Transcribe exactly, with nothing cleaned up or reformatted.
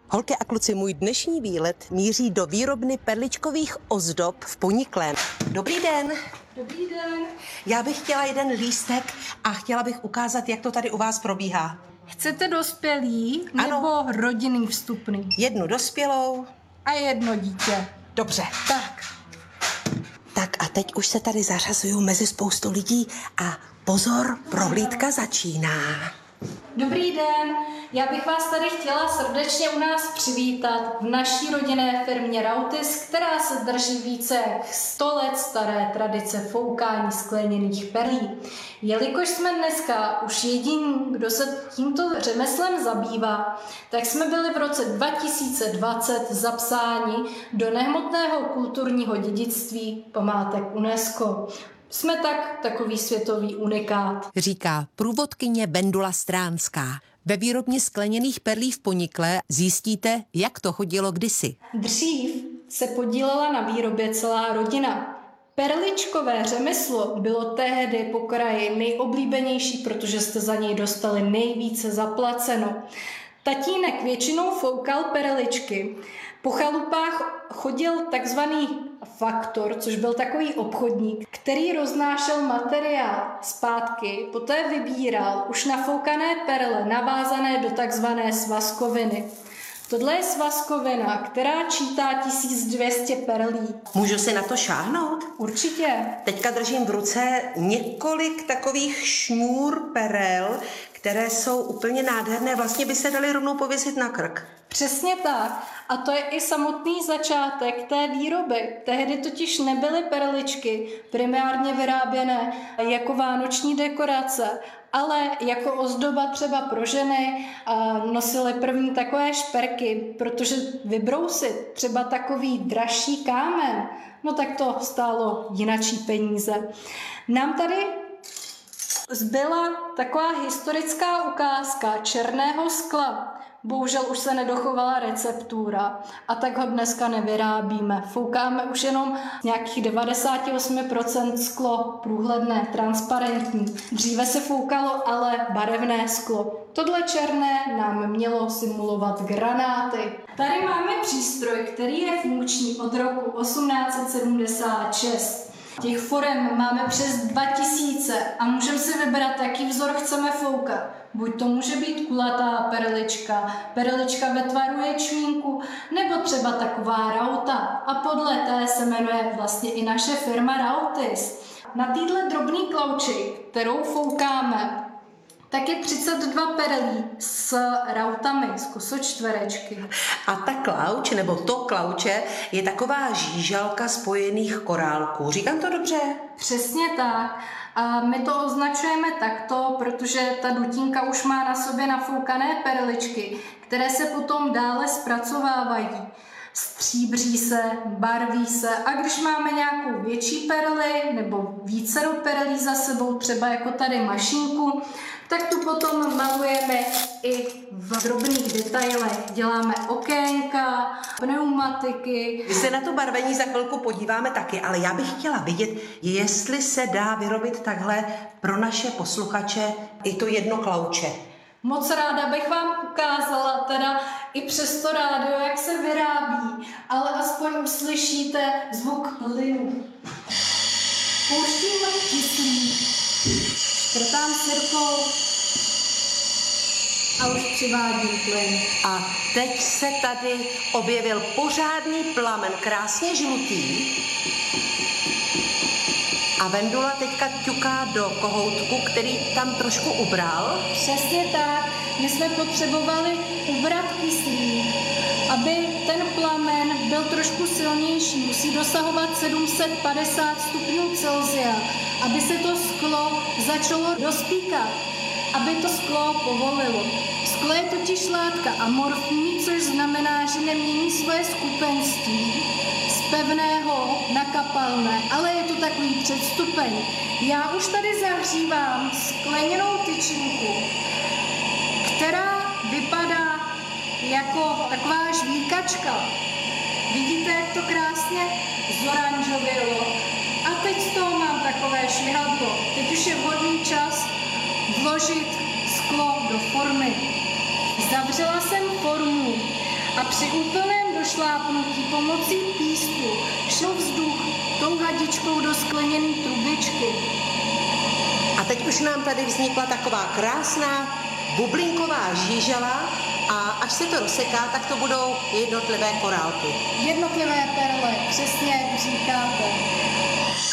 Holky a kluci, můj dnešní výlet míří do výrobny perličkových ozdob v Poniklém. Dobrý den. Dobrý den. Já bych chtěla jeden lístek a chtěla bych ukázat, jak to tady u vás probíhá. Chcete dospělý nebo Ano. rodinný vstupný? Jednu dospělou. A jedno dítě. Dobře. Tak. Tak a teď už se tady zařazuju mezi spoustu lidí a pozor, prohlídka začíná. Dobrý den. Já bych vás tady chtěla srdečně u nás přivítat v naší rodinné firmě Rautis, která se drží více jak sto let staré tradice foukání skleněných perlí. Jelikož jsme dneska už jediní, kdo se tímto řemeslem zabývá, tak jsme byli v roce dva tisíce dvacet zapsáni do nehmotného kulturního dědictví památek UNESCO. Jsme tak takový světový unikát. Říká průvodkyně Vendula Stránská. Ve výrobně skleněných perlí v Ponikle zjistíte, jak to chodilo kdysi. Dřív se podílela na výrobě celá rodina. Perličkové řemeslo bylo tehdy po kraji nejoblíbenější, protože jste za něj dostali nejvíce zaplaceno. Tatínek většinou foukal perličky. Po chalupách chodil takzvaný faktor, což byl takový obchodník, který roznášel materiál zpátky, poté vybíral už nafoukané perle navázané do takzvané svazkoviny. Tohle je svazkovina, která čítá tisíc dvě stě perlí. Můžu si na to šáhnout? Určitě. Teďka držím v ruce několik takových šňůr perel, které jsou úplně nádherné, vlastně by se daly rovnou pověsit na krk. Přesně tak. A to je i samotný začátek té výroby. Tehdy totiž nebyly perličky primárně vyráběné jako vánoční dekorace, ale jako ozdoba třeba pro ženy nosily první takové šperky, protože vybrousit třeba takový dražší kámen, no tak to stálo jinačí peníze. Nám tady zbyla taková historická ukázka černého skla. Bohužel už se nedochovala receptura a tak ho dneska nevyrábíme. Foukáme už jenom nějakých devadesát osm procent sklo, průhledné, transparentní. Dříve se foukalo ale barevné sklo. Tohle černé nám mělo simulovat granáty. Tady máme přístroj, který je funkční od roku osmnáct set sedmdesát šest. Těch forem máme přes dva tisíce a můžeme si vybrat, jaký vzor chceme foukat. Buď to může být kulatá perlička, perlička ve tvaru ječmínku, nebo třeba taková rauta. A podle té se jmenuje vlastně i naše firma Rautis. Na téhle drobný klauči, kterou foukáme, tak je třicet dva perlí s rautami, z kosočtverečky. A ta klauč, nebo to klauče, je taková žížalka spojených korálků. Říkám to dobře? Přesně tak. A my to označujeme takto, protože ta dutínka už má na sobě nafoukané perličky, které se potom dále zpracovávají. Stříbří se, barví se a když máme nějakou větší perli nebo vícero perlí za sebou, třeba jako tady mašinku, tak tu potom malujeme i v drobných detailech. Děláme okénka, pneumatiky. My se na to barvení za chvilku podíváme taky, ale já bych chtěla vidět, jestli se dá vyrobit takhle pro naše posluchače i to jedno klauče. Moc ráda bych vám ukázala teda i přes to rádio, jak se vyrábí, ale aspoň uslyšíte zvuk plynu. Pouštím kyslík, škrtám sirkou a už přivádím plyn. A teď se tady objevil pořádný plamen, krásně žlutý. A Vendula teďka ťuká do kohoutku, který tam trošku ubral. Přesně tak. My jsme potřebovali ubrat kyslík, aby ten plamen byl trošku silnější. Musí dosahovat sedm set padesát stupňů Celsia, aby se to sklo začalo rozpíkat, aby to sklo povolilo. Sklo je totiž látka amorfní, což znamená, že nemění svoje skupenství z pevného na kapalné, ale je to takový předstupeň. Já už tady zahřívám skleněnou tyčinku, která vypadá jako taková žvíkačka. Vidíte, jak to krásně zoranžovělo. A teď z toho mám takové švihadlo. Teď už je vhodný čas vložit sklo do formy. Zavřela jsem formu a při úplném došlápnutí pomocí písku šel vzduch tou hadičkou do skleněné trubičky. A teď už nám tady vznikla taková krásná bublinková žížela a až se to rozseká, tak to budou jednotlivé korálky. Jednotlivé perle, přesně jak říkáte.